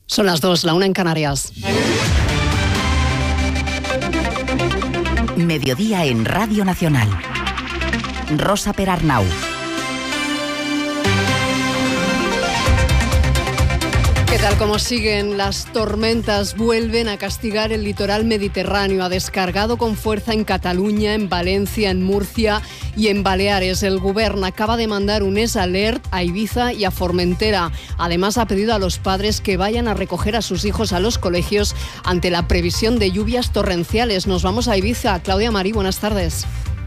Son las 2, la 1 en Canarias. Mediodía en Radio Nacional. Rosa Perarnau. ¿Qué tal? ¿Cómo siguen? Las tormentas vuelven a castigar el litoral mediterráneo. Ha descargado con fuerza en Cataluña, en Valencia, en Murcia y en Baleares. El Govern acaba de mandar un alert a Ibiza y a Formentera. Además, ha pedido a los padres que vayan a recoger a sus hijos a los colegios ante la previsión de lluvias torrenciales. Nos vamos a Ibiza. Claudia Marí, buenas tardes.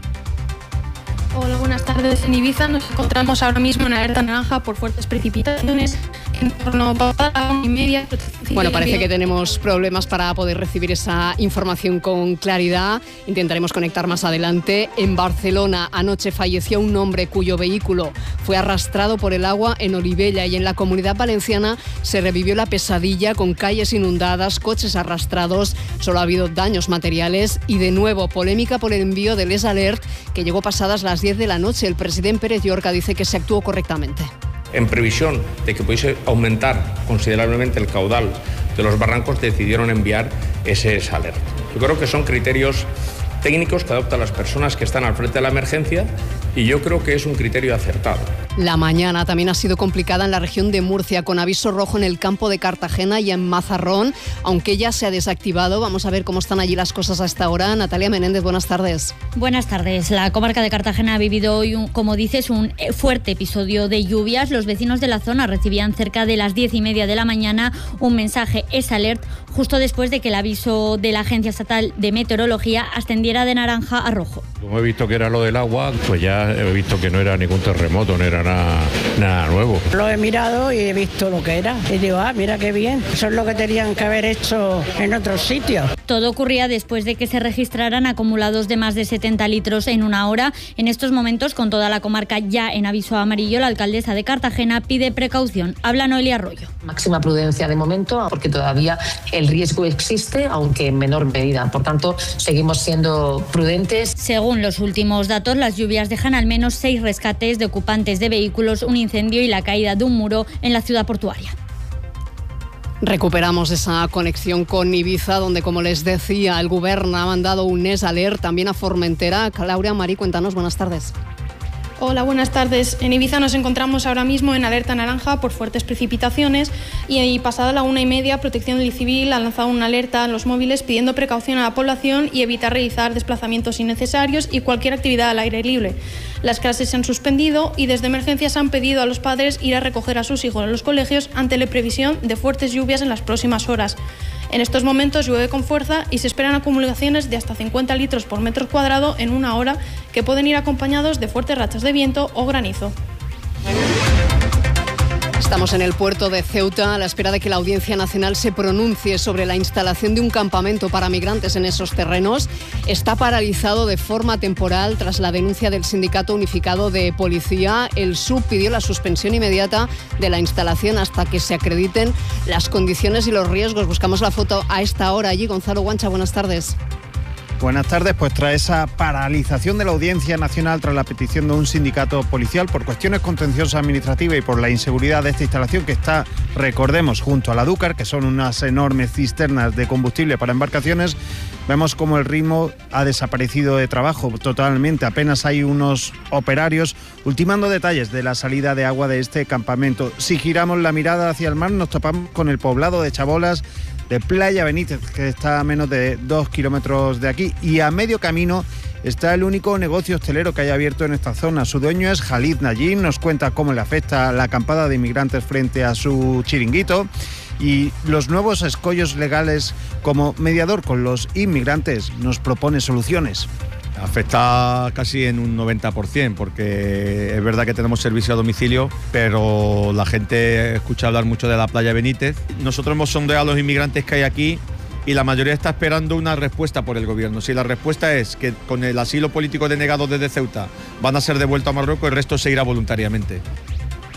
Hola, buenas tardes. En Ibiza nos encontramos ahora mismo en alerta naranja por fuertes precipitaciones. En torno a la 1:30. Bueno, parece que tenemos problemas para poder recibir esa información con claridad. Intentaremos conectar más adelante. En Barcelona, anoche falleció un hombre cuyo vehículo fue arrastrado por el agua en Olivella, y en la Comunidad Valenciana se revivió la pesadilla con calles inundadas, coches arrastrados. Solo ha habido daños materiales y, de nuevo, polémica por el envío del alert que llegó pasadas las 10 de la noche. El presidente Pérez Llorca dice que se actuó correctamente. En previsión de que pudiese aumentar considerablemente el caudal de los barrancos, decidieron enviar ese alert. Yo creo que son criterios técnicos que adoptan las personas que están al frente de la emergencia, y yo creo que es un criterio acertado. La mañana también ha sido complicada en la región de Murcia, con aviso rojo en el campo de Cartagena y en Mazarrón, aunque ya se ha desactivado. Vamos a ver cómo están allí las cosas a esta hora. Natalia Menéndez, buenas tardes. Buenas tardes. La comarca de Cartagena ha vivido hoy, como dices, un fuerte episodio de lluvias. Los vecinos de la zona recibían cerca de las 10:30 de la mañana un mensaje alert, justo después de que el aviso de la Agencia Estatal de Meteorología ascendiera de naranja a rojo. Como he visto que era lo del agua, pues ya he visto que no era ningún terremoto, no era nada nuevo. Lo he mirado y he visto lo que era. Y digo, mira qué bien. Eso es lo que tenían que haber hecho en otros sitios. Todo ocurría después de que se registraran acumulados de más de 70 litros en una hora. En estos momentos, con toda la comarca ya en aviso amarillo, la alcaldesa de Cartagena pide precaución. Habla Noelia Arroyo. Máxima prudencia de momento, porque todavía el riesgo existe, aunque en menor medida. Por tanto, seguimos siendo prudentes. Según los últimos datos, las lluvias dejan al menos 6 rescates de ocupantes de vehículos, un incendio y la caída de un muro en la ciudad portuaria. Recuperamos esa conexión con Ibiza, donde, como les decía, el Govern ha mandado un alert también a Formentera. Claudia Marí, cuéntanos, buenas tardes. Hola, buenas tardes. En Ibiza nos encontramos ahora mismo en alerta naranja por fuertes precipitaciones, y pasada la 1:30, Protección Civil ha lanzado una alerta a los móviles pidiendo precaución a la población y evitar realizar desplazamientos innecesarios y cualquier actividad al aire libre. Las clases se han suspendido y desde emergencias han pedido a los padres ir a recoger a sus hijos a los colegios ante la previsión de fuertes lluvias en las próximas horas. En estos momentos llueve con fuerza y se esperan acumulaciones de hasta 50 litros por metro cuadrado en una hora, que pueden ir acompañados de fuertes rachas de viento o granizo. Estamos en el puerto de Ceuta a la espera de que la Audiencia Nacional se pronuncie sobre la instalación de un campamento para migrantes en esos terrenos. Está paralizado de forma temporal tras la denuncia del Sindicato Unificado de Policía. El SUB pidió la suspensión inmediata de la instalación hasta que se acrediten las condiciones y los riesgos. Buscamos la foto a esta hora allí. Gonzalo Guancha, buenas tardes. Buenas tardes. Pues tras esa paralización de la Audiencia Nacional, tras la petición de un sindicato policial por cuestiones contenciosas administrativas y por la inseguridad de esta instalación, que está, recordemos, junto a la Dúcar, que son unas enormes cisternas de combustible para embarcaciones, vemos como el ritmo ha desaparecido de trabajo totalmente. Apenas hay unos operarios ultimando detalles de la salida de agua de este campamento. Si giramos la mirada hacia el mar, nos topamos con el poblado de Chabolas, de Playa Benítez, que está a menos de 2 kilómetros de aquí, y a medio camino está el único negocio hostelero que hay abierto en esta zona. Su dueño es Khalid Najim. Nos cuenta cómo le afecta la acampada de inmigrantes frente a su chiringuito y los nuevos escollos legales. Como mediador con los inmigrantes, nos propone soluciones. Afecta casi en un 90%, porque es verdad que tenemos servicio a domicilio, pero la gente escucha hablar mucho de la Playa Benítez. Nosotros hemos sondeado a los inmigrantes que hay aquí y la mayoría está esperando una respuesta por el gobierno. Si la respuesta es que con el asilo político denegado desde Ceuta van a ser devueltos a Marruecos, el resto se irá voluntariamente.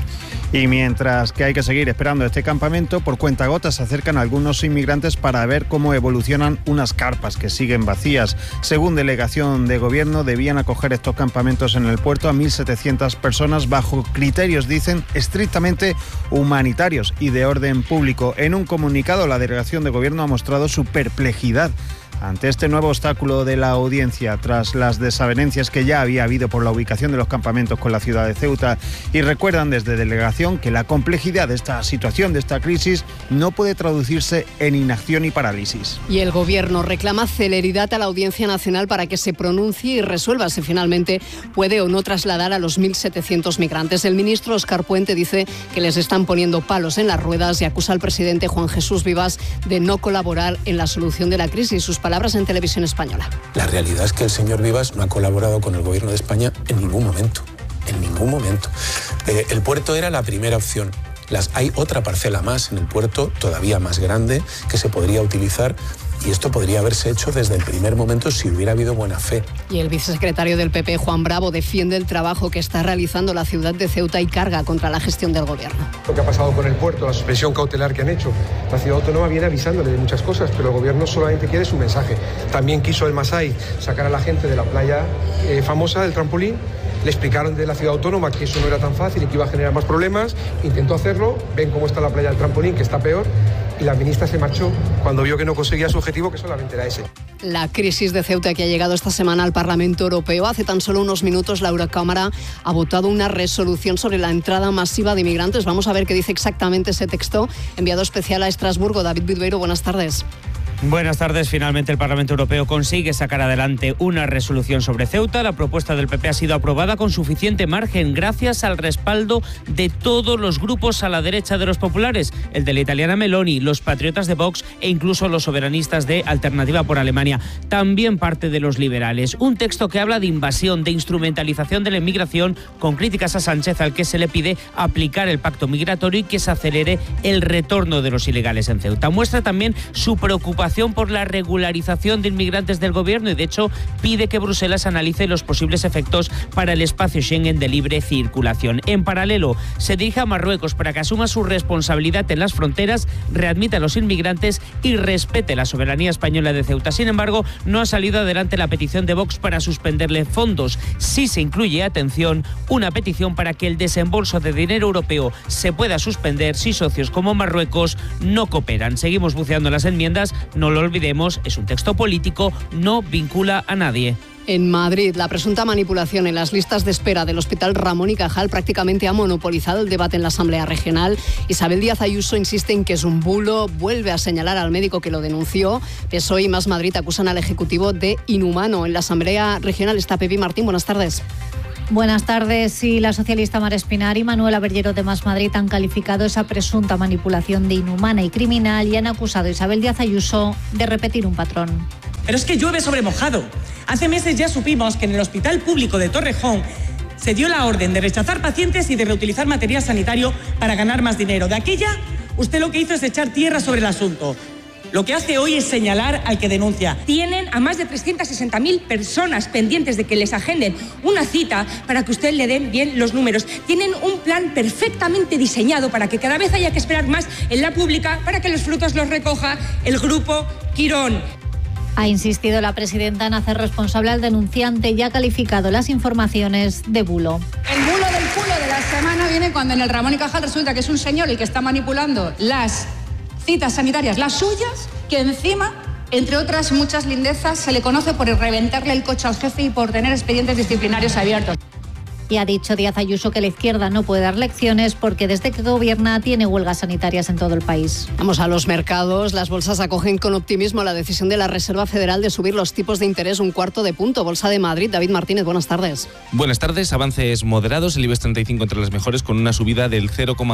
Y mientras que hay que seguir esperando este campamento, por cuentagotas se acercan algunos inmigrantes para ver cómo evolucionan unas carpas que siguen vacías. Según delegación de gobierno, debían acoger estos campamentos en el puerto a 1.700 personas bajo criterios, dicen, estrictamente humanitarios y de orden público. En un comunicado, la delegación de gobierno ha mostrado su perplejidad ante este nuevo obstáculo de la audiencia tras las desavenencias que ya había habido por la ubicación de los campamentos con la ciudad de Ceuta, y recuerdan desde delegación que la complejidad de esta situación, de esta crisis, no puede traducirse en inacción y parálisis. Y el Gobierno reclama celeridad a la Audiencia Nacional para que se pronuncie y resuelva si finalmente puede o no trasladar a los 1.700 migrantes. El ministro Óscar Puente dice que les están poniendo palos en las ruedas y acusa al presidente Juan Jesús Vivas de no colaborar en la solución de la crisis. Sus palabras en Televisión Española. La realidad es que el señor Vivas no ha colaborado con el Gobierno de España en ningún momento. En ningún momento. El puerto era la primera opción. Hay otra parcela más en el puerto, todavía más grande, que se podría utilizar. Y esto podría haberse hecho desde el primer momento si hubiera habido buena fe. Y el vicesecretario del PP, Juan Bravo, defiende el trabajo que está realizando la ciudad de Ceuta y carga contra la gestión del Gobierno. Lo que ha pasado con el puerto, la suspensión cautelar que han hecho. La ciudad autónoma viene avisándole de muchas cosas, pero el Gobierno solamente quiere su mensaje. También quiso el Masai sacar a la gente de la playa famosa del trampolín. Le explicaron de la ciudad autónoma que eso no era tan fácil y que iba a generar más problemas. Intentó hacerlo, ven cómo está la playa del trampolín, que está peor. Y la ministra se marchó cuando vio que no conseguía su objetivo, que solamente era ese. La crisis de Ceuta que ha llegado esta semana al Parlamento Europeo. Hace tan solo unos minutos la Eurocámara ha votado una resolución sobre la entrada masiva de inmigrantes. Vamos a ver qué dice exactamente ese texto. Enviado especial a Estrasburgo, David Bilbeiro, buenas tardes. Buenas tardes. Finalmente el Parlamento Europeo consigue sacar adelante una resolución sobre Ceuta. La propuesta del PP ha sido aprobada con suficiente margen gracias al respaldo de todos los grupos a la derecha de los populares, el de la italiana Meloni, los patriotas de Vox e incluso los soberanistas de Alternativa por Alemania. También parte de los liberales. Un texto que habla de invasión, de instrumentalización de la inmigración, con críticas a Sánchez, al que se le pide aplicar el pacto migratorio y que se acelere el retorno de los ilegales en Ceuta. Muestra también su preocupación por la regularización de inmigrantes del Gobierno y, de hecho, pide que Bruselas analice los posibles efectos para el espacio Schengen de libre circulación. En paralelo, se dirige a Marruecos para que asuma su responsabilidad en las fronteras, readmita a los inmigrantes y respete la soberanía española de Ceuta. Sin embargo, no ha salido adelante la petición de Vox para suspenderle fondos. Sí se incluye, atención, una petición para que el desembolso de dinero europeo se pueda suspender si socios como Marruecos no cooperan. Seguimos buceando en las enmiendas. No lo olvidemos, es un texto político, no vincula a nadie. En Madrid, la presunta manipulación en las listas de espera del Hospital Ramón y Cajal prácticamente ha monopolizado el debate en la Asamblea Regional. Isabel Díaz Ayuso insiste en que es un bulo, vuelve a señalar al médico que lo denunció. PSOE y Más Madrid acusan al Ejecutivo de inhumano. En la Asamblea Regional está Pepi Martín. Buenas tardes. Buenas tardes. Sí, la socialista Mar Espinar y Manuel Aberllero de Más Madrid han calificado esa presunta manipulación de inhumana y criminal y han acusado a Isabel Díaz Ayuso de repetir un patrón. Pero es que llueve sobre mojado. Hace meses ya supimos que en el Hospital Público de Torrejón se dio la orden de rechazar pacientes y de reutilizar material sanitario para ganar más dinero. De aquella, usted lo que hizo es echar tierra sobre el asunto. Lo que hace hoy es señalar al que denuncia. Tienen a más de 360.000 personas pendientes de que les agenden una cita para que usted le den bien los números. Tienen un plan perfectamente diseñado para que cada vez haya que esperar más en la pública para que los frutos los recoja el Grupo Quirón. Ha insistido la presidenta en hacer responsable al denunciante y ha calificado las informaciones de bulo. El bulo del culo de la semana viene cuando en el Ramón y Cajal resulta que es un señor el que está manipulando las citas sanitarias, las suyas, que encima, entre otras muchas lindezas, se le conoce por reventarle el coche al jefe y por tener expedientes disciplinarios abiertos. Y ha dicho Díaz Ayuso que la izquierda no puede dar lecciones porque desde que gobierna tiene huelgas sanitarias en todo el país. Vamos a los mercados. Las bolsas acogen con optimismo la decisión de la Reserva Federal de subir los tipos de interés 1/4 de punto. Bolsa de Madrid, David Martínez, buenas tardes. Buenas tardes. Avances moderados. El IBEX 35 entre las mejores con una subida del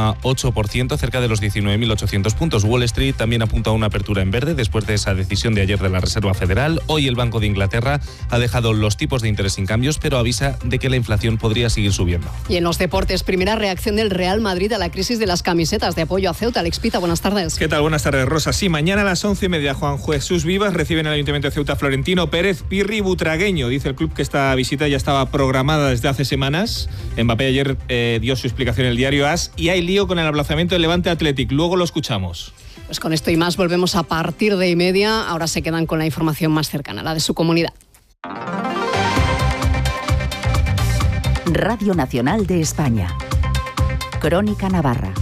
0,8%, cerca de los 19.800 puntos. Wall Street también apunta a una apertura en verde después de esa decisión de ayer de la Reserva Federal. Hoy el Banco de Inglaterra ha dejado los tipos de interés sin cambios, pero avisa de que la inflación podría podría seguir subiendo. Y en los deportes, primera reacción del Real Madrid a la crisis de las camisetas de apoyo a Ceuta. Alex Pita, buenas tardes. ¿Qué tal? Buenas tardes, Rosa. Sí, mañana a las 11:30 Juan Jesús Vivas recibe en el Ayuntamiento de Ceuta Florentino Pérez Pirri Butragueño. Dice el club que esta visita ya estaba programada desde hace semanas. Mbappé ayer dio su explicación en el diario AS y hay lío con el aplazamiento del Levante Athletic. Luego lo escuchamos. Pues con esto y más volvemos a partir de 1:30. Ahora se quedan con la información más cercana, la de su comunidad. Radio Nacional de España. Crónica Navarra.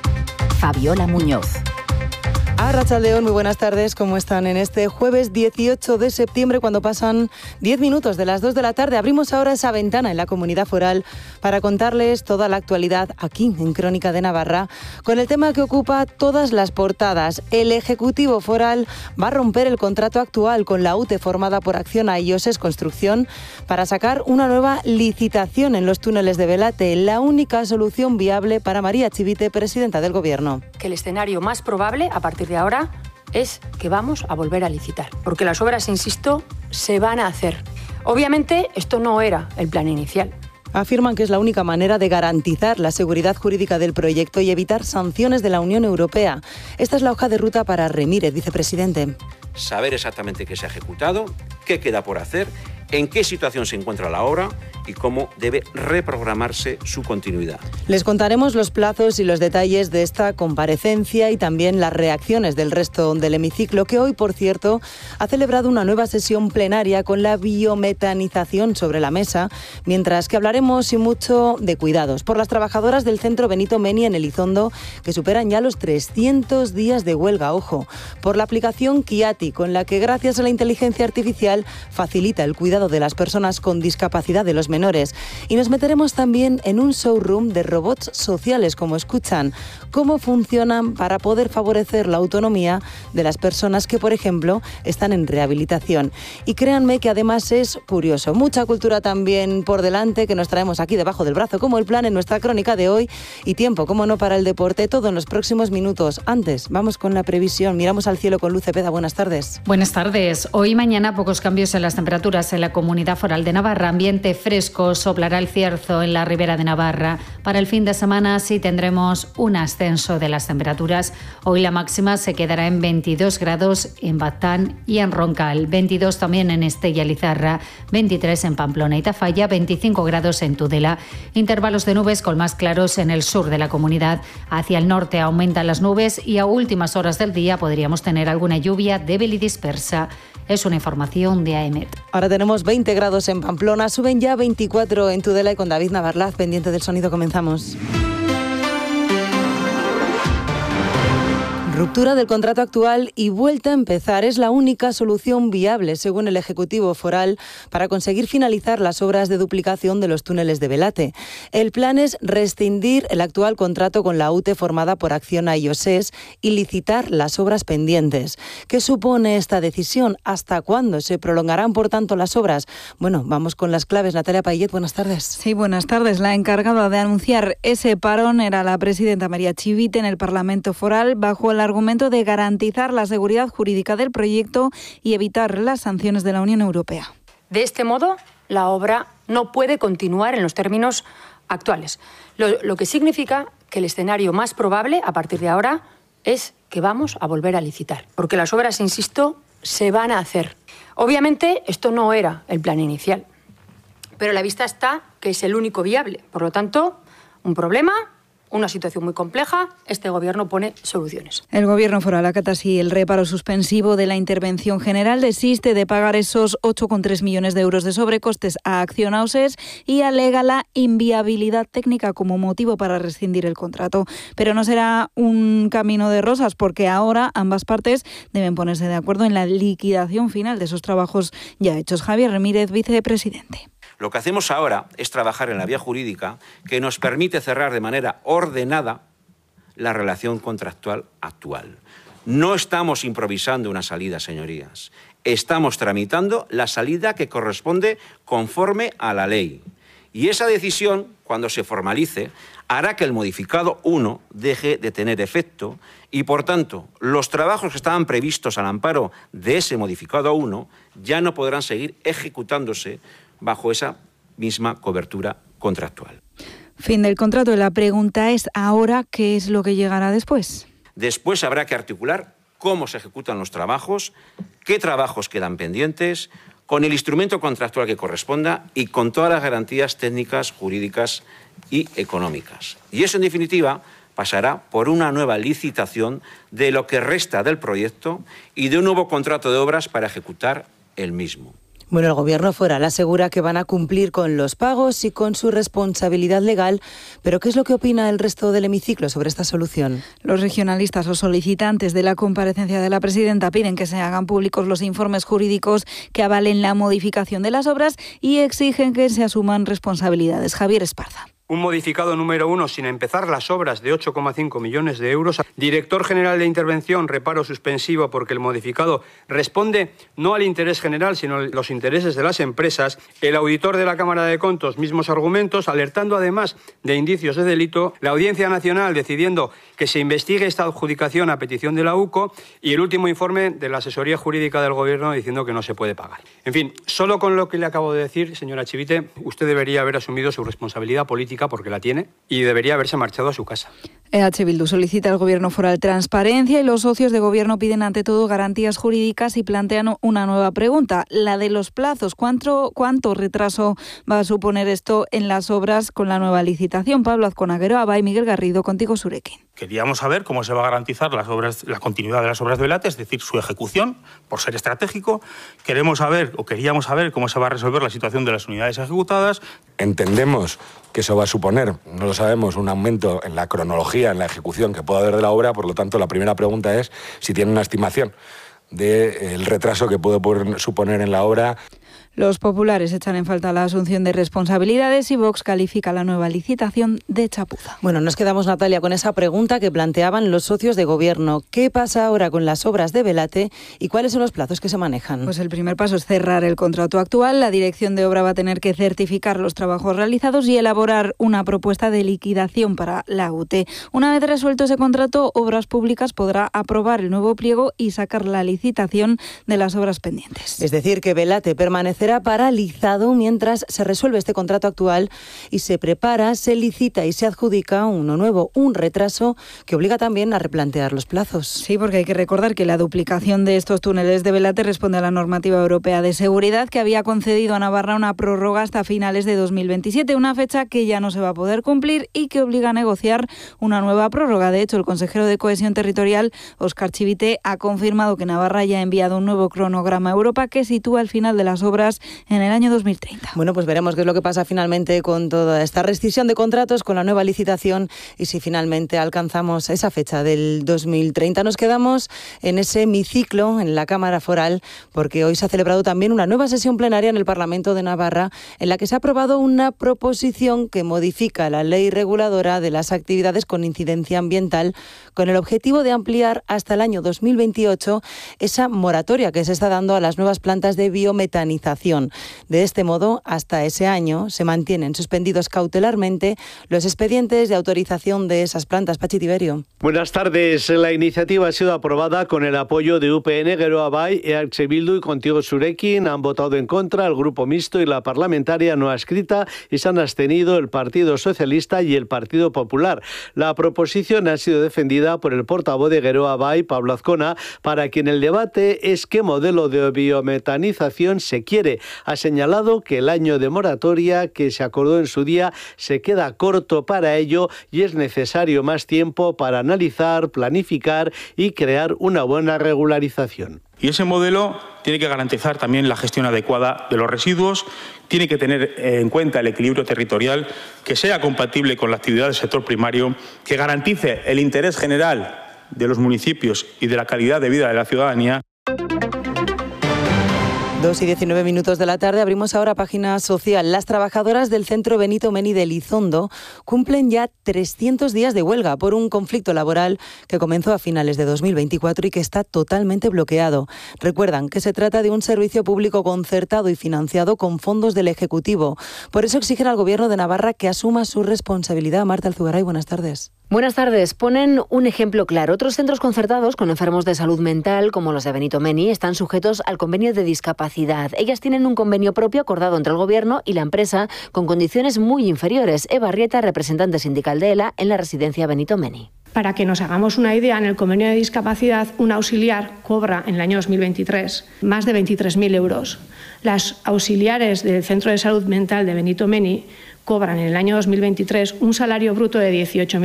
Fabiola Muñoz. Arratsaldeon, muy buenas tardes. ¿Cómo están en este jueves 18 de septiembre, cuando pasan 10 minutos de las 2 de la tarde? Abrimos ahora esa ventana en la comunidad foral para contarles toda la actualidad aquí en Crónica de Navarra, con el tema que ocupa todas las portadas. El Ejecutivo Foral va a romper el contrato actual con la UTE formada por Acciona y Ioses Construcción para sacar una nueva licitación en los túneles de Belate, la única solución viable para María Chivite, presidenta del Gobierno. Que el escenario más probable a partir de ahora es que vamos a volver a licitar, porque las obras, insisto, se van a hacer. Obviamente esto no era el plan inicial. Afirman que es la única manera de garantizar la seguridad jurídica del proyecto y evitar sanciones de la Unión Europea. Esta es la hoja de ruta para Remírez, vicepresidente. Saber exactamente qué se ha ejecutado, qué queda por hacer, en qué situación se encuentra la obra y cómo debe reprogramarse su continuidad. Les contaremos los plazos y los detalles de esta comparecencia y también las reacciones del resto del hemiciclo, que hoy, por cierto, ha celebrado una nueva sesión plenaria con la biometanización sobre la mesa, mientras que hablaremos y mucho de cuidados por las trabajadoras del Centro Benito Meni en Elizondo, que superan ya los 300 días de huelga, ojo, por la aplicación Kiati, con la que gracias a la inteligencia artificial facilita el cuidado de las personas con discapacidad de los menores. Y nos meteremos también en un showroom de robots sociales, como escuchan, cómo funcionan para poder favorecer la autonomía de las personas que, por ejemplo, están en rehabilitación. Y créanme que además es curioso. Mucha cultura también por delante que nos traemos aquí debajo del brazo, como el plan en nuestra crónica de hoy, y tiempo, como no, para el deporte, todo en los próximos minutos. Antes, vamos con la previsión. Miramos al cielo con Luz Cepeda. Buenas tardes. Buenas tardes. Hoy y mañana pocos cambios en las temperaturas en la Comunidad Foral de Navarra. Ambiente fresco, soplará el cierzo en la Ribera de Navarra. Para el fin de semana sí tendremos un ascenso de las temperaturas. Hoy la máxima se quedará en 22 grados en Baztán y en Roncal, 22 también en Estella y Lizarra, 23 en Pamplona y Tafalla, 25 grados en Tudela. Intervalos de nubes con más claros en el sur de la comunidad. Hacia el norte aumentan las nubes y a últimas horas del día podríamos tener alguna lluvia débil y dispersa. Es una información de AEMET. Ahora tenemos 20 grados en Pamplona, suben ya 24 en Tudela, y con David Navarlaz, pendiente del sonido, comenzamos. Ruptura del contrato actual y vuelta a empezar es la única solución viable, según el Ejecutivo Foral, para conseguir finalizar las obras de duplicación de los túneles de Belate. El plan es rescindir el actual contrato con la UTE formada por Acciona y Ioses y licitar las obras pendientes. ¿Qué supone esta decisión? ¿Hasta cuándo se prolongarán, por tanto, las obras? Bueno, vamos con las claves. Natalia Payet, buenas tardes. Sí, buenas tardes. La encargada de anunciar ese parón era la presidenta María Chivite en el Parlamento Foral, bajo el argumento de garantizar la seguridad jurídica del proyecto y evitar las sanciones de la Unión Europea. De este modo, la obra no puede continuar en los términos actuales, lo que significa que el escenario más probable a partir de ahora es que vamos a volver a licitar, porque las obras, insisto, se van a hacer. Obviamente esto no era el plan inicial, pero a la vista está que es el único viable. Por lo tanto, un problema, una situación muy compleja, este Gobierno pone soluciones. El Gobierno foral acata así el reparo suspensivo de la intervención general, desiste de pagar esos 8,3 millones de euros de sobrecostes a Acciona Ioses y alega la inviabilidad técnica como motivo para rescindir el contrato. Pero no será un camino de rosas, porque ahora ambas partes deben ponerse de acuerdo en la liquidación final de esos trabajos ya hechos. Javier Remírez, vicepresidente. Lo que hacemos ahora es trabajar en la vía jurídica que nos permite cerrar de manera ordenada la relación contractual actual. No estamos improvisando una salida, señorías. Estamos tramitando la salida que corresponde conforme a la ley. Y esa decisión, cuando se formalice, hará que el modificado 1 deje de tener efecto y, por tanto, los trabajos que estaban previstos al amparo de ese modificado 1 ya no podrán seguir ejecutándose bajo esa misma cobertura contractual. Fin del contrato. La pregunta es ahora, ¿qué es lo que llegará después? Después habrá que articular cómo se ejecutan los trabajos, qué trabajos quedan pendientes, con el instrumento contractual que corresponda y con todas las garantías técnicas, jurídicas y económicas. Y eso, en definitiva, pasará por una nueva licitación de lo que resta del proyecto y de un nuevo contrato de obras para ejecutar el mismo. Bueno, el Gobierno foral asegura que van a cumplir con los pagos y con su responsabilidad legal, pero ¿qué es lo que opina el resto del hemiciclo sobre esta solución? Los regionalistas o solicitantes de la comparecencia de la presidenta piden que se hagan públicos los informes jurídicos que avalen la modificación de las obras y exigen que se asuman responsabilidades. Javier Esparza. Un modificado número 1 sin empezar las obras de 8,5 millones de euros. Director general de intervención, reparo suspensivo porque el modificado responde no al interés general, sino a los intereses de las empresas. El auditor de la Cámara de Contos, mismos argumentos, alertando además de indicios de delito. La Audiencia Nacional decidiendo que se investigue esta adjudicación a petición de la UCO. Y el último informe de la asesoría jurídica del Gobierno diciendo que no se puede pagar. En fin, solo con lo que le acabo de decir, señora Chivite, usted debería haber asumido su responsabilidad política porque la tiene y debería haberse marchado a su casa. EH Bildu solicita al Gobierno foral transparencia y los socios de Gobierno piden ante todo garantías jurídicas y plantean una nueva pregunta, la de los plazos. ¿Cuánto retraso va a suponer esto en las obras con la nueva licitación? Pablo Azcona, Geroa Bai, Miguel Garrido, contigo Zurekin. Queríamos saber cómo se va a garantizar la continuidad de las obras de Belate, es decir, su ejecución, por ser estratégico. Queríamos saber cómo se va a resolver la situación de las unidades ejecutadas. Entendemos que eso va a suponer, no lo sabemos, un aumento en la cronología, en la ejecución que pueda haber de la obra. Por lo tanto, la primera pregunta es si tiene una estimación del retraso que puede suponer en la obra. Los populares echan en falta la asunción de responsabilidades y Vox califica la nueva licitación de chapuza. Bueno, nos quedamos, Natalia, con esa pregunta que planteaban los socios de Gobierno. ¿Qué pasa ahora con las obras de Belate y cuáles son los plazos que se manejan? Pues el primer paso es cerrar el contrato actual. La dirección de obra va a tener que certificar los trabajos realizados y elaborar una propuesta de liquidación para la UT. Una vez resuelto ese contrato, Obras Públicas podrá aprobar el nuevo pliego y sacar la licitación de las obras pendientes. Es decir, que Belate permanecerá paralizado mientras se resuelve este contrato actual y se prepara, se licita y se adjudica uno nuevo, un retraso que obliga también a replantear los plazos. Sí, porque hay que recordar que la duplicación de estos túneles de Belate responde a la normativa europea de seguridad que había concedido a Navarra una prórroga hasta finales de 2027, una fecha que ya no se va a poder cumplir y que obliga a negociar una nueva prórroga. De hecho, el consejero de Cohesión Territorial, Óscar Chivite, ha confirmado que Navarra ya ha enviado un nuevo cronograma a Europa que sitúa el final de las obras en el año 2030. Bueno, pues veremos qué es lo que pasa finalmente con toda esta rescisión de contratos, con la nueva licitación y si finalmente alcanzamos esa fecha del 2030. Nos quedamos en ese hemiciclo, en la Cámara Foral, porque hoy se ha celebrado también una nueva sesión plenaria en el Parlamento de Navarra en la que se ha aprobado una proposición que modifica la ley reguladora de las actividades con incidencia ambiental con el objetivo de ampliar hasta el año 2028 esa moratoria que se está dando a las nuevas plantas de biometanización. De este modo, hasta ese año se mantienen suspendidos cautelarmente los expedientes de autorización de esas plantas. Pachi Tiberio. Buenas tardes. La iniciativa ha sido aprobada con el apoyo de UPN, Geroa Bai, EH Bildu y Contigo Zurekin. Han votado en contra el Grupo Mixto y la parlamentaria no adscrita y se han abstenido el Partido Socialista y el Partido Popular. La proposición ha sido defendida por el portavoz de Geroa Bai, Pablo Azcona, para quien el debate es qué modelo de biometanización se quiere. Ha señalado que el año de moratoria que se acordó en su día se queda corto para ello y es necesario más tiempo para analizar, planificar y crear una buena regularización. Y ese modelo tiene que garantizar también la gestión adecuada de los residuos, tiene que tener en cuenta el equilibrio territorial, que sea compatible con la actividad del sector primario, que garantice el interés general de los municipios y de la calidad de vida de la ciudadanía. 2:19 de la tarde, abrimos ahora página social. Las trabajadoras del Centro Benito Meni de Elizondo cumplen ya 300 días de huelga por un conflicto laboral que comenzó a finales de 2024 y que está totalmente bloqueado. Recuerdan que se trata de un servicio público concertado y financiado con fondos del Ejecutivo. Por eso exigen al Gobierno de Navarra que asuma su responsabilidad. Marta Alzugaray, buenas tardes. Buenas tardes. Ponen un ejemplo claro. Otros centros concertados con enfermos de salud mental, como los de Benito Meni, están sujetos al convenio de discapacidad. Ellas tienen un convenio propio acordado entre el Gobierno y la empresa con condiciones muy inferiores. Eva Arrieta, representante sindical de ELA en la residencia Benito Meni. Para que nos hagamos una idea, en el convenio de discapacidad, un auxiliar cobra en el año 2023 más de 23.000 euros. Las auxiliares del Centro de Salud Mental de Benito Meni cobran en el año 2023 un salario bruto de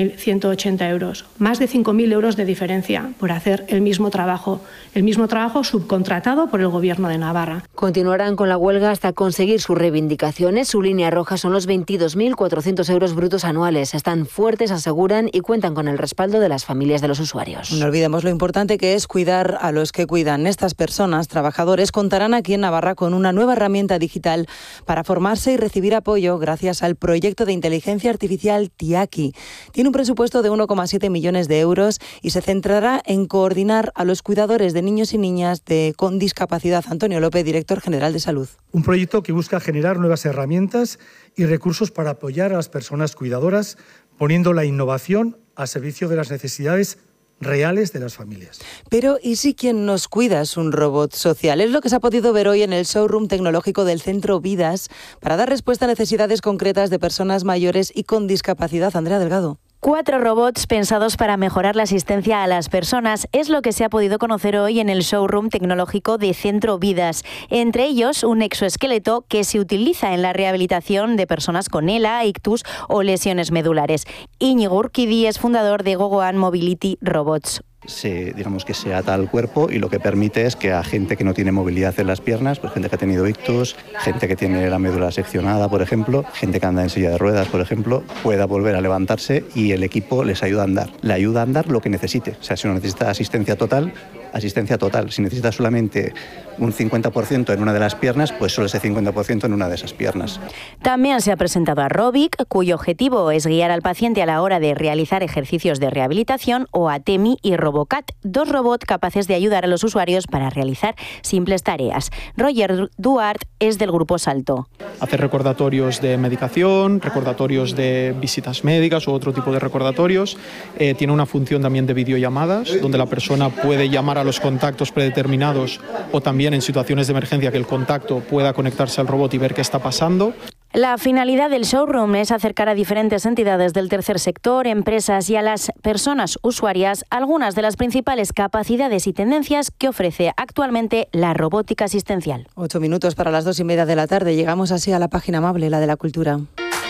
18.180 euros, más de 5.000 euros de diferencia por hacer el mismo trabajo subcontratado por el Gobierno de Navarra. Continuarán con la huelga hasta conseguir sus reivindicaciones. Su línea roja son los 22.400 euros brutos anuales. Están fuertes, aseguran, y cuentan con el respaldo de las familias de los usuarios. No olvidemos lo importante que es cuidar a los que cuidan. Estas personas, trabajadores, contarán aquí en Navarra con una nueva herramienta digital para formarse y recibir apoyo gracias al proyecto de inteligencia artificial Tiaki. Tiene un presupuesto de 1,7 millones de euros y se centrará en coordinar a los cuidadores de niños y niñas con discapacidad. Antonio López, director general de Salud. Un proyecto que busca generar nuevas herramientas y recursos para apoyar a las personas cuidadoras, poniendo la innovación al servicio de las necesidades reales de las familias. Pero ¿y si quien nos cuida es un robot social? Es lo que se ha podido ver hoy en el showroom tecnológico del Centro Vidas para dar respuesta a necesidades concretas de personas mayores y con discapacidad. Andrea Delgado. 4 robots pensados para mejorar la asistencia a las personas es lo que se ha podido conocer hoy en el showroom tecnológico de Centro Vidas. Entre ellos, un exoesqueleto que se utiliza en la rehabilitación de personas con ELA, ictus o lesiones medulares. Íñigo Urquidi es fundador de Gogoan Mobility Robots. Digamos que se ata al cuerpo y lo que permite es que a gente que no tiene movilidad en las piernas, pues gente que ha tenido ictus, gente que tiene la médula seccionada, por ejemplo, gente que anda en silla de ruedas, por ejemplo, pueda volver a levantarse y el equipo les ayuda a andar. Le ayuda a andar lo que necesite. O sea, si uno necesita asistencia total. Si necesita solamente un 50% en una de las piernas, pues solo ese 50% en una de esas piernas. También se ha presentado a Robic, cuyo objetivo es guiar al paciente a la hora de realizar ejercicios de rehabilitación, o a Temi y Robocat, 2 robots capaces de ayudar a los usuarios para realizar simples tareas. Roger Duarte es del grupo Salto. Hacer recordatorios de medicación, recordatorios de visitas médicas u otro tipo de recordatorios. Tiene una función también de videollamadas, donde la persona puede llamar a los contactos predeterminados o también en situaciones de emergencia que el contacto pueda conectarse al robot y ver qué está pasando. La finalidad del showroom es acercar a diferentes entidades del tercer sector, empresas y a las personas usuarias algunas de las principales capacidades y tendencias que ofrece actualmente la robótica asistencial. 8 minutos para las 2:30 de la tarde. Llegamos así a la página amable, la de la cultura.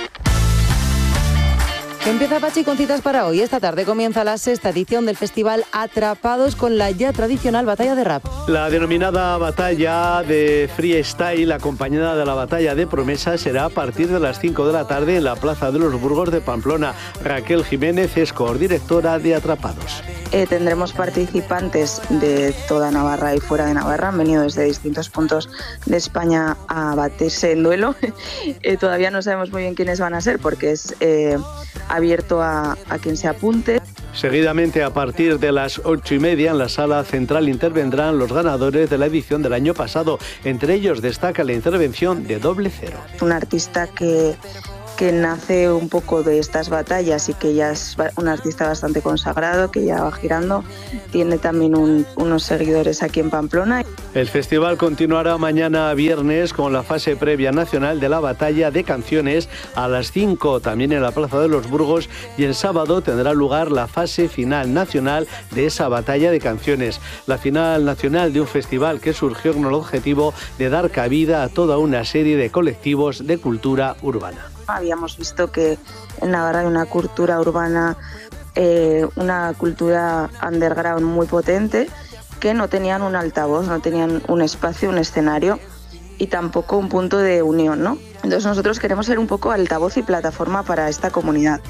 Empieza Pachi con citas para hoy. Esta tarde comienza la 6ª edición del festival Atrapados con la ya tradicional batalla de rap. La denominada batalla de freestyle, acompañada de la batalla de promesas, será a partir de las 5 de la tarde en la Plaza de los Burgos de Pamplona. Raquel Jiménez es coordinadora de Atrapados. Tendremos participantes de toda Navarra y fuera de Navarra. Han venido desde distintos puntos de España a batirse en duelo. Todavía no sabemos muy bien quiénes van a ser porque es abierto a quien se apunte. Seguidamente, a partir de las 8:30, en la sala central intervendrán los ganadores de la edición del año pasado. Entre ellos destaca la intervención de Doble Cero. Un artista que nace un poco de estas batallas y que ya es un artista bastante consagrado, que ya va girando. Tiene también unos seguidores aquí en Pamplona. El festival continuará mañana viernes con la fase previa nacional de la batalla de canciones a las 5, también en la Plaza de los Burgos, y el sábado tendrá lugar la fase final nacional de esa batalla de canciones. La final nacional de un festival que surgió con el objetivo de dar cabida a toda una serie de colectivos de cultura urbana. Habíamos visto que en Navarra hay una cultura urbana, una cultura underground muy potente, que no tenían un altavoz, no tenían un espacio, un escenario y tampoco un punto de unión, ¿no? Entonces nosotros queremos ser un poco altavoz y plataforma para esta comunidad.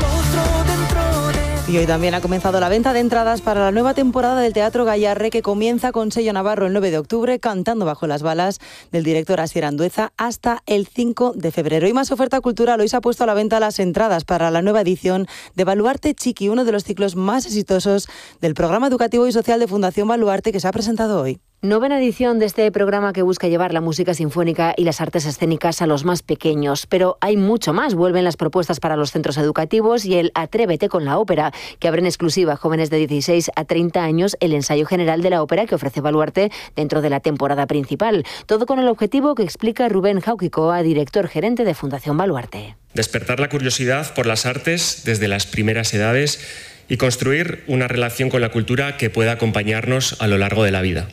Y hoy también ha comenzado la venta de entradas para la nueva temporada del Teatro Gayarre, que comienza con sello navarro el 9 de octubre, Cantando bajo las balas, del director Asier Andueza, hasta el 5 de febrero. Y más oferta cultural. Hoy se ha puesto a la venta las entradas para la nueva edición de Baluarte Chiqui, uno de los ciclos más exitosos del programa educativo y social de Fundación Baluarte, que se ha presentado hoy. Novena edición de este programa que busca llevar la música sinfónica y las artes escénicas a los más pequeños. Pero hay mucho más. Vuelven las propuestas para los centros educativos y el Atrévete con la ópera, que abre en exclusiva a jóvenes de 16 a 30 años el ensayo general de la ópera que ofrece Baluarte dentro de la temporada principal. Todo con el objetivo que explica Rubén Jauquicoa, director gerente de Fundación Baluarte. Despertar la curiosidad por las artes desde las primeras edades y construir una relación con la cultura que pueda acompañarnos a lo largo de la vida.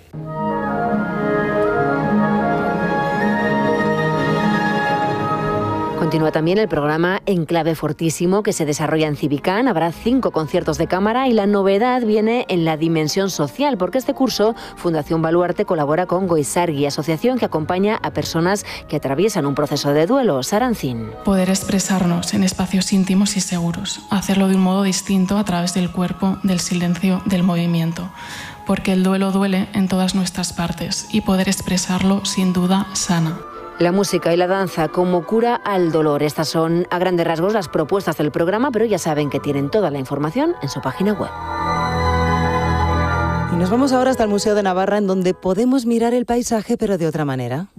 Continúa también el programa Enclave Fortísimo, que se desarrolla en Civicán. Habrá 5 conciertos de cámara y la novedad viene en la dimensión social, porque este curso Fundación Baluarte colabora con Goizargi, asociación que acompaña a personas que atraviesan un proceso de duelo. Sarancín. Poder expresarnos en espacios íntimos y seguros, hacerlo de un modo distinto a través del cuerpo, del silencio, del movimiento. Porque el duelo duele en todas nuestras partes y poder expresarlo sin duda sana. La música y la danza como cura al dolor. Estas son, a grandes rasgos, las propuestas del programa, pero ya saben que tienen toda la información en su página web. Y nos vamos ahora hasta el Museo de Navarra, en donde podemos mirar el paisaje, pero de otra manera.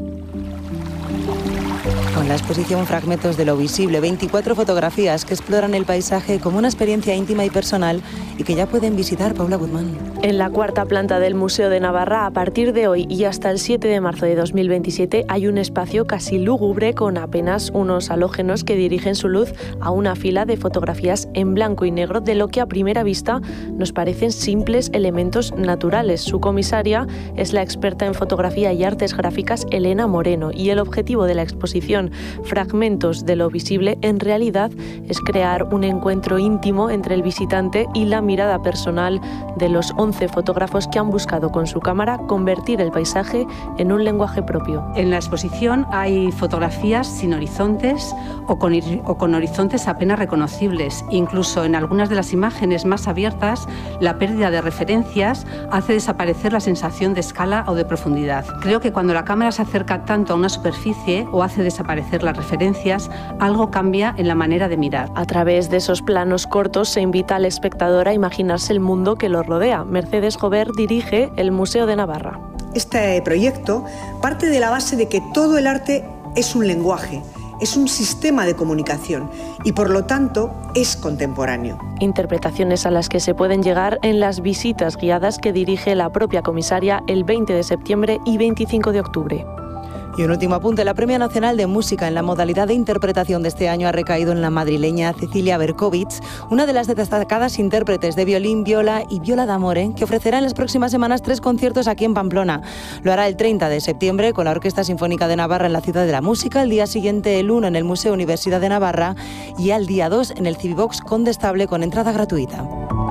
Con la exposición Fragmentos de lo Visible, 24 fotografías que exploran el paisaje como una experiencia íntima y personal y que ya pueden visitar. Paula Guzmán. En la 4ª planta del Museo de Navarra, a partir de hoy y hasta el 7 de marzo de 2027, hay un espacio casi lúgubre con apenas unos halógenos que dirigen su luz a una fila de fotografías en blanco y negro de lo que a primera vista nos parecen simples elementos naturales. Su comisaria es la experta en fotografía y artes gráficas Elena Moreno, y el objetivo de la exposición Fragmentos de lo Visible en realidad es crear un encuentro íntimo entre el visitante y la mirada personal de los 11 fotógrafos que han buscado con su cámara convertir el paisaje en un lenguaje propio. En la exposición hay fotografías sin horizontes o con horizontes apenas reconocibles. Incluso en algunas de las imágenes más abiertas, la pérdida de referencias hace desaparecer la sensación de escala o de profundidad. Creo que cuando la cámara se acerca tanto a una superficie o hace desaparecer las referencias, algo cambia en la manera de mirar. A través de esos planos cortos se invita al espectador a imaginarse el mundo que lo rodea. Mercedes Jover dirige el Museo de Navarra. Este proyecto parte de la base de que todo el arte es un lenguaje, es un sistema de comunicación y por lo tanto es contemporáneo. Interpretaciones a las que se pueden llegar en las visitas guiadas que dirige la propia comisaria el 20 de septiembre y 25 de octubre. Y un último apunte, la Premio Nacional de Música en la modalidad de interpretación de este año ha recaído en la madrileña Cecilia Berkovich, una de las destacadas intérpretes de violín, viola y viola d'amore, que ofrecerá en las próximas semanas 3 conciertos aquí en Pamplona. Lo hará el 30 de septiembre con la Orquesta Sinfónica de Navarra en la Ciudad de la Música, el día siguiente el 1 en el Museo Universidad de Navarra y al día 2 en el Civibox Condestable con entrada gratuita.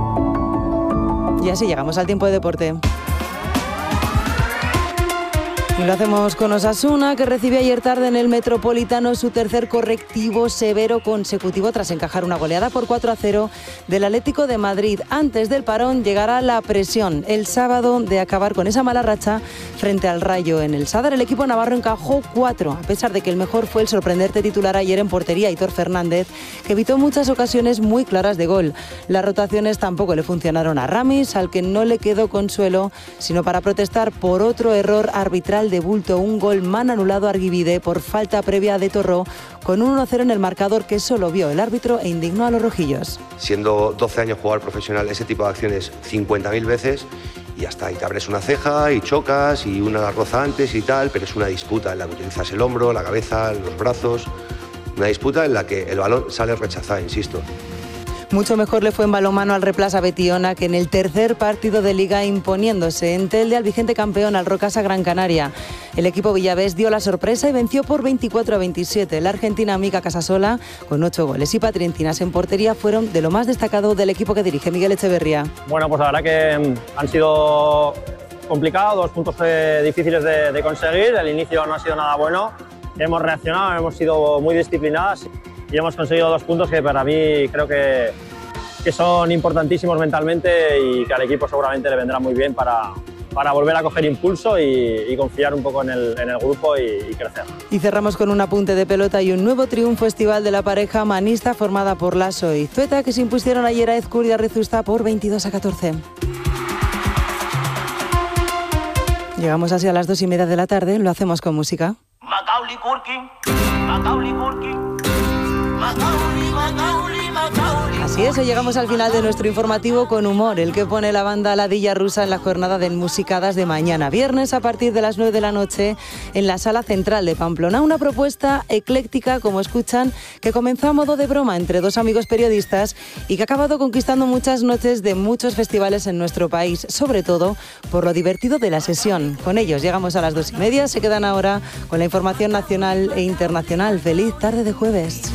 Y así llegamos al tiempo de deporte. Y lo hacemos con Osasuna, que recibe ayer tarde en el Metropolitano su tercer correctivo severo consecutivo tras encajar una goleada por 4-0 del Atlético de Madrid. Antes del parón llegará la presión el sábado de acabar con esa mala racha frente al Rayo. En el Sadar el equipo navarro encajó 4, a pesar de que el mejor fue el sorprendente titular ayer en portería, Aitor Fernández, que evitó muchas ocasiones muy claras de gol. Las rotaciones tampoco le funcionaron a Ramis, al que no le quedó consuelo, sino para protestar por otro error arbitral de bulto, un gol mal anulado a Arguibide por falta previa de Torró, con un 1-0 en el marcador que solo vio el árbitro e indignó a los rojillos. Siendo 12 años jugador profesional, ese tipo de acciones 50.000 veces y hasta ahí te abres una ceja y chocas y una roza antes y tal, pero es una disputa en la que utilizas el hombro, la cabeza, los brazos, una disputa en la que el balón sale rechazado, insisto. Mucho mejor le fue en balonmano al Replasa Betiona, que en el tercer partido de Liga imponiéndose en Telde al vigente campeón, al Rocasa Gran Canaria. El equipo villavés dio la sorpresa y venció por 24-27. La argentina Mica Casasola, con 8 goles y Patrincinas en portería, fueron de lo más destacado del equipo que dirige Miguel Echeverría. Bueno, pues la verdad que han sido complicados, 2 puntos difíciles de conseguir. El inicio no ha sido nada bueno. Hemos reaccionado, hemos sido muy disciplinadas y hemos conseguido 2 puntos que para mí creo que son importantísimos mentalmente y que al equipo seguramente le vendrá muy bien para volver a coger impulso y confiar un poco en el grupo y crecer. Y cerramos con un apunte de pelota y un nuevo triunfo estival de la pareja manista formada por Lasso y Zueta, que se impusieron ayer a Ezcur y a Rezusta por 22-14. Llegamos así a las 2:30 de la tarde, lo hacemos con música. Macaulay Culkin, Macaulay Culkin, Macaulay, Macaulay, Macaulay. Así es, llegamos al final de nuestro informativo con humor, el que pone la banda Ladilla Rusa en la jornada de Musicadas de mañana, viernes a partir de las 9 de la noche en la Sala Central de Pamplona. Una propuesta ecléctica, como escuchan, que comenzó a modo de broma entre dos amigos periodistas y que ha acabado conquistando muchas noches de muchos festivales en nuestro país, sobre todo por lo divertido de la sesión. Con ellos llegamos a las 2:30, se quedan ahora con la información nacional e internacional. Feliz tarde de jueves.